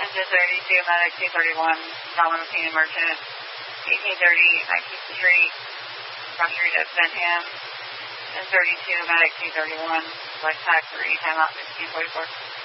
Engine 32, Medic 231, Domino Painted Merchant, 1830, 19th Street, Cross Street at Benham, and 32, Medic 231, West Pack 3, timeout 1644.